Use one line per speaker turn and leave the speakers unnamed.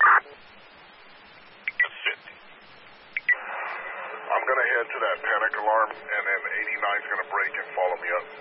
I'm going to head to that panic alarm, and then 89's going to break and follow me up.